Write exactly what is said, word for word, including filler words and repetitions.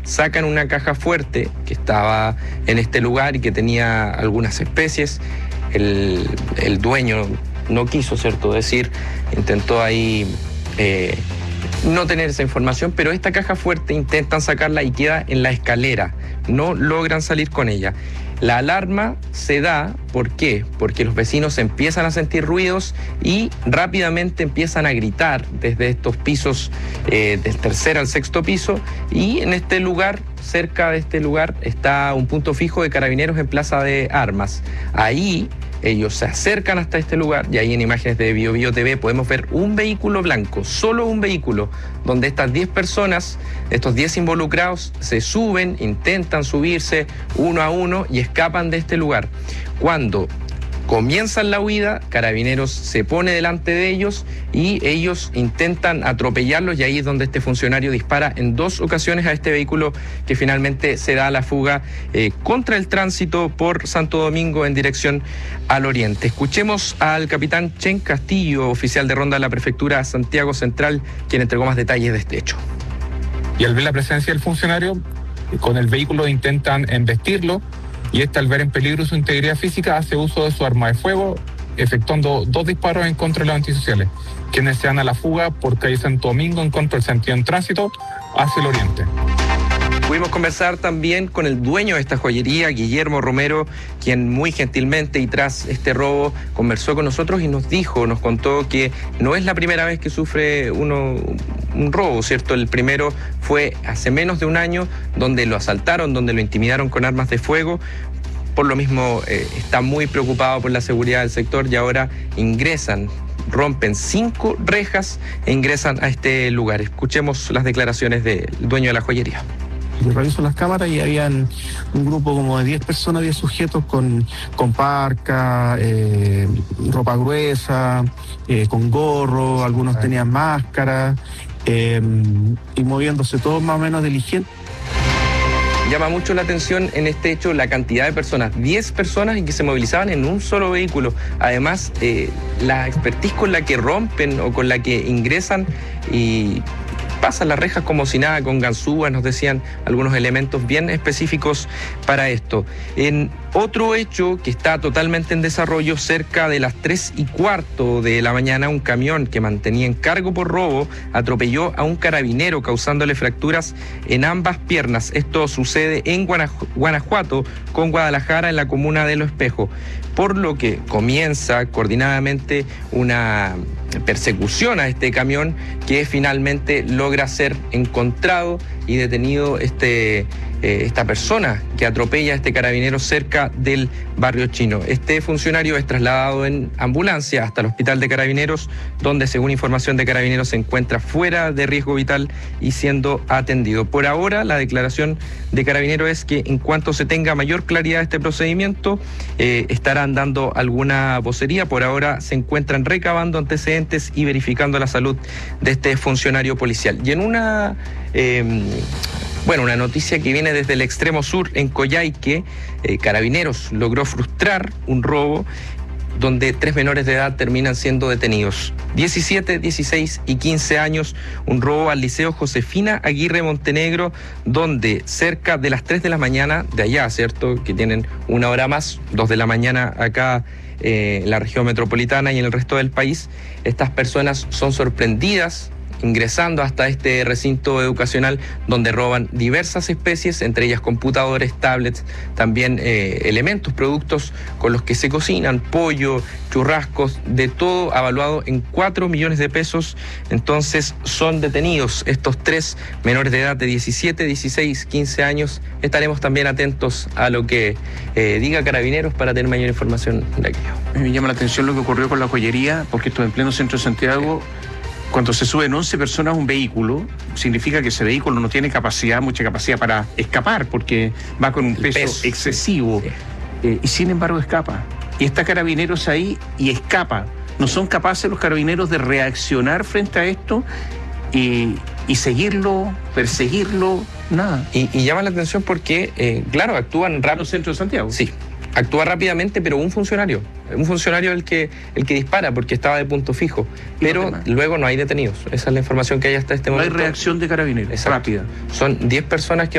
sacan una caja fuerte que estaba en este lugar y que tenía algunas especies. El, el dueño no quiso, ¿cierto?, decir, intentó ahí eh, no tener esa información, pero esta caja fuerte intentan sacarla y queda en la escalera, no logran salir con ella. La alarma se da, ¿por qué? Porque los vecinos empiezan a sentir ruidos y rápidamente empiezan a gritar desde estos pisos, eh, del tercer al sexto piso, y en este lugar, cerca de este lugar, está un punto fijo de Carabineros en Plaza de Armas. Ahí ellos se acercan hasta este lugar y ahí en imágenes de Bio Bio T V podemos ver un vehículo blanco, solo un vehículo, donde estas diez personas, estos diez involucrados, se suben, intentan subirse uno a uno y escapan de este lugar. Cuando comienzan la huida, Carabineros se pone delante de ellos y ellos intentan atropellarlos, y ahí es donde este funcionario dispara en dos ocasiones a este vehículo que finalmente se da a la fuga eh, contra el tránsito por Santo Domingo en dirección al oriente. Escuchemos al capitán Chen Castillo, oficial de ronda de la prefectura Santiago Central, quien entregó más detalles de este hecho. Y al ver la presencia del funcionario, con el vehículo intentan embestirlo, y este, al ver en peligro su integridad física, hace uso de su arma de fuego, efectuando dos disparos en contra de los antisociales, quienes se dan a la fuga por calle Santo Domingo en contra del sentido en tránsito hacia el oriente. Pudimos conversar también con el dueño de esta joyería, Guillermo Romero, quien muy gentilmente y tras este robo conversó con nosotros y nos dijo, nos contó que no es la primera vez que sufre uno un robo, ¿cierto? El primero fue hace menos de un año, donde lo asaltaron, donde lo intimidaron con armas de fuego. Por lo mismo eh, está muy preocupado por la seguridad del sector y ahora ingresan, rompen cinco rejas e ingresan a este lugar. Escuchemos las declaraciones del dueño de la joyería. Yo reviso las cámaras y habían un grupo como de diez personas, diez sujetos con, con parca, eh, ropa gruesa, eh, con gorro, algunos tenían máscara, eh, y moviéndose todos más o menos diligentes. Llama mucho la atención en este hecho la cantidad de personas, diez personas y que se movilizaban en un solo vehículo. Además, eh, la expertise con la que rompen o con la que ingresan y pasan las rejas como si nada, con ganzúas, nos decían algunos elementos bien específicos para esto. En otro hecho que está totalmente en desarrollo, cerca de las tres y cuarto de la mañana, un camión que mantenía en cargo por robo atropelló a un carabinero, causándole fracturas en ambas piernas. Esto sucede en Guanajuato con Guadalajara, en la comuna de Los Espejos, por lo que comienza coordinadamente una persecución a este camión, que finalmente logra ser encontrado y detenido este, eh, esta persona que atropella a este carabinero cerca del barrio chino. Este funcionario es trasladado en ambulancia hasta el hospital de Carabineros, donde, según información de Carabineros, se encuentra fuera de riesgo vital y siendo atendido. Por ahora, la declaración de Carabineros es que en cuanto se tenga mayor claridad de este procedimiento, eh, estarán dando alguna vocería. Por ahora se encuentran recabando antecedentes y verificando la salud de este funcionario policial. Y en una eh, bueno, una noticia que viene desde el extremo sur, en Coyhaique, eh, Carabineros logró frustrar un robo donde tres menores de edad terminan siendo detenidos. diecisiete, dieciséis y quince años, un robo al Liceo Josefina Aguirre Montenegro, donde cerca de las tres de la mañana, de allá, ¿cierto?, que tienen una hora más, dos de la mañana acá eh, en la región metropolitana y en el resto del país, estas personas son sorprendidas ingresando hasta este recinto educacional, donde roban diversas especies, entre ellas computadores, tablets, también eh, elementos, productos con los que se cocinan, pollo, churrascos, de todo avaluado en cuatro millones de pesos. Entonces son detenidos estos tres menores de edad de diecisiete, dieciséis, quince años. Estaremos también atentos a lo que eh, diga Carabineros para tener mayor información de aquello. Me llama la atención lo que ocurrió con la joyería, porque esto en pleno centro de Santiago. Cuando se suben once personas a un vehículo, significa que ese vehículo no tiene capacidad, mucha capacidad para escapar, porque va con un peso, peso excesivo. Sí. Eh, y sin embargo escapa. Y está Carabineros ahí y escapa. No son capaces los Carabineros de reaccionar frente a esto y, y seguirlo, perseguirlo, nada. Y, y llama la atención porque, eh, claro, actúan rápido. En los centros de Santiago. Sí. Actúa rápidamente, pero un funcionario, un funcionario el que el que dispara, porque estaba de punto fijo, pero no, luego no hay detenidos. Esa es la información que hay hasta este momento. No hay reacción de Carabineros. Exacto. Rápida. Son diez personas que